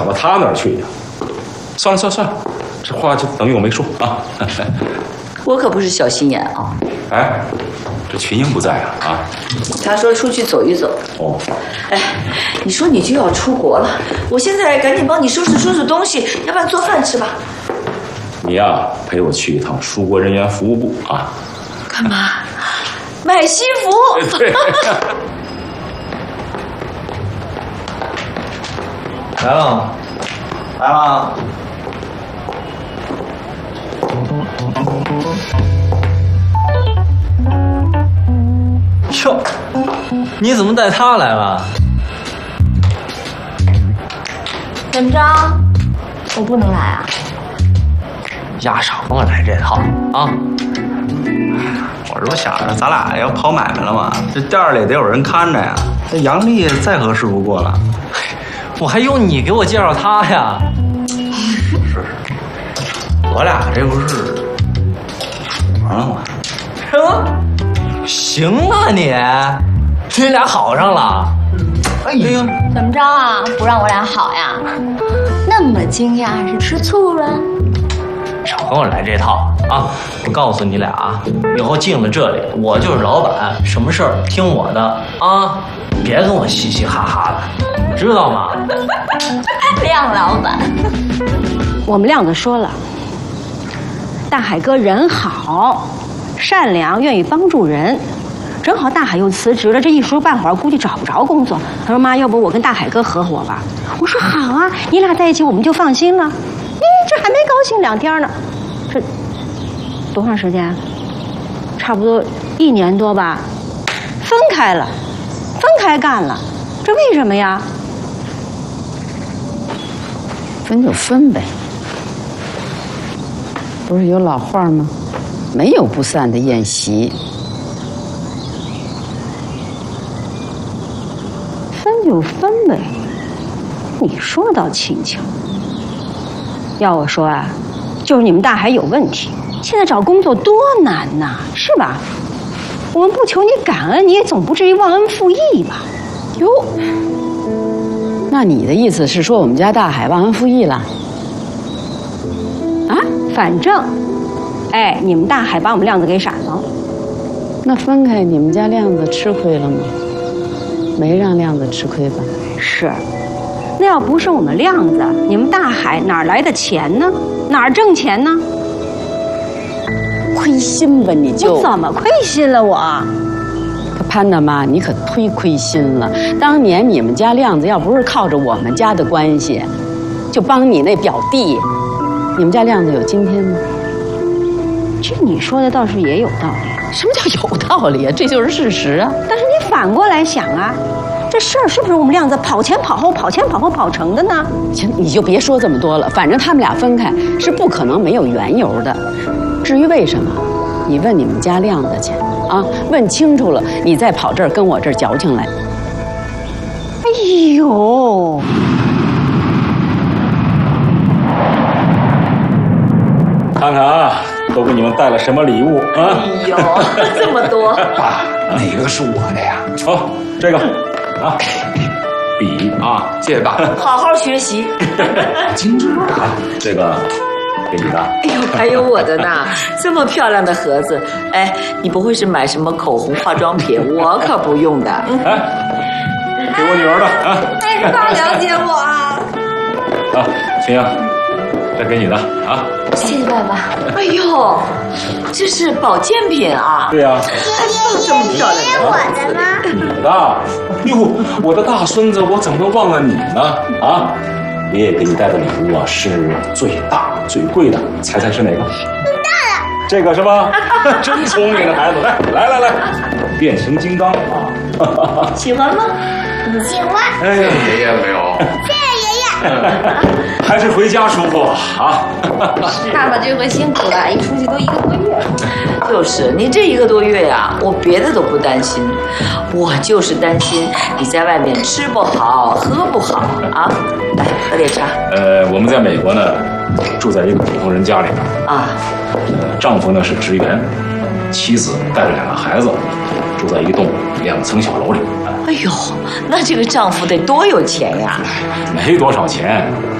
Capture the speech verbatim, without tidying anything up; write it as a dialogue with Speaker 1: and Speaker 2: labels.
Speaker 1: 到他那儿去呀？算了算了算了，这话就等于我没说啊。
Speaker 2: 我可不是小心眼啊。
Speaker 1: 哎，这群英不在啊啊？
Speaker 2: 他说出去走一走。
Speaker 1: 哦。
Speaker 2: 哎，你说你就要出国了，我现在赶紧帮你收拾收拾东西，要不然做饭吃吧。
Speaker 1: 你呀，陪我去一趟出国人员服务部啊。
Speaker 2: 干嘛？买西服。
Speaker 1: 对。
Speaker 3: 来了，来了。哟，你怎么带他来了？
Speaker 4: 怎么着？我不能来啊？
Speaker 3: 压上我来这套啊！我这不想着咱俩要跑买卖了吗？这店里得有人看着呀。这杨丽再合适不过了。我还用你给我介绍他呀？是是，我俩这不是完了吗？什么？行啊你，你俩好上了？哎呀，
Speaker 4: 怎么着啊？不让我俩好呀？那么惊讶是吃醋了？
Speaker 3: 少跟我来这套啊！我告诉你俩啊，以后进了这里，我就是老板，什么事儿听我的啊，别跟我嘻嘻哈哈的，知道吗？
Speaker 4: 亮老板，
Speaker 5: 我们亮子说了，大海哥人好，善良，愿意帮助人。正好大海又辞职了，这一时半会儿估计找不着工作。他说：“妈，要不我跟大海哥合伙吧？”我说：“好啊，你俩在一起我们就放心了。”咦，这还没高兴两天呢，这多长时间？差不多一年多吧，分开了，分开干了，这为什么呀？
Speaker 6: 分就分呗，不是有老话吗？没有不散的宴席。
Speaker 5: 分就分呗，你说的倒轻巧。要我说啊，就是你们大海有问题。现在找工作多难呐，是吧？我们不求你感恩，你也总不至于忘恩负义吧？
Speaker 6: 哟，那你的意思是说我们家大海忘恩负义了？
Speaker 5: 啊，反正，哎，你们大海把我们亮子给闪了。
Speaker 6: 那分开，你们家亮子吃亏了吗？没让亮子吃亏吧？
Speaker 5: 是，那要不是我们亮子，你们大海哪来的钱呢？哪儿挣钱呢？
Speaker 6: 亏心吧你就。
Speaker 5: 我怎么亏心了我？
Speaker 6: 可潘大妈，你可忒亏心了。当年你们家亮子要不是靠着我们家的关系，就帮你那表弟，你们家亮子有今天吗？
Speaker 5: 这你说的倒是也有道理。
Speaker 6: 什么叫有道理啊？这就是事实啊。
Speaker 5: 但是你反过来想啊，这事儿是不是我们亮子跑前跑后、跑前跑后跑成的呢？
Speaker 6: 行，你就别说这么多了。反正他们俩分开是不可能没有缘由的。至于为什么，你问你们家亮子去啊，问清楚了，你再跑这儿跟我这儿矫情来。
Speaker 5: 哎呦！
Speaker 1: 看看啊，都给你们带了什么礼物啊？
Speaker 2: 哎呦，这么多！
Speaker 7: 爸，哪个是我的呀？
Speaker 1: 好，这个啊，笔啊，
Speaker 7: 谢谢爸。
Speaker 2: 好好学习。
Speaker 7: 精致啊！
Speaker 1: 这个给你的。
Speaker 2: 哎呦，还有我的呢，这么漂亮的盒子。哎，你不会是买什么口红、化妆品？我可不用的。
Speaker 1: 哎，给我女儿的啊。
Speaker 4: 哎，你爸了解我啊。
Speaker 1: 啊，秦英，这给你的啊。
Speaker 4: 谢谢爸爸。
Speaker 2: 哎呦，这是保健品啊！
Speaker 1: 对呀、啊。
Speaker 2: 还放这么漂亮的
Speaker 4: 我的呢？
Speaker 1: 你的。哟，我的大孙子，我怎么能忘了你呢？啊，爷爷给你带的礼物啊，是最大最贵的，猜猜是哪个？大的。这个是吧？真聪明的孩子，来来来来，变形金刚啊！
Speaker 2: 喜欢吗？
Speaker 4: 喜欢。
Speaker 1: 哎呀，
Speaker 7: 爷爷没有。
Speaker 4: 谢谢爷爷。
Speaker 1: 还是回家舒服啊！
Speaker 4: 爸爸这回辛苦了，一出去都一个多月。
Speaker 2: 就是你这一个多月呀、啊，我别的都不担心，我就是担心你在外面吃不好喝不好啊。来，喝点茶。
Speaker 1: 呃，我们在美国呢，住在一个普通人家里面
Speaker 2: 啊。
Speaker 1: 呃，丈夫呢是职员，妻子带着两个孩子，住在一栋两层小楼里。
Speaker 2: 哎呦，那这个丈夫得多有钱呀！
Speaker 1: 没多少钱。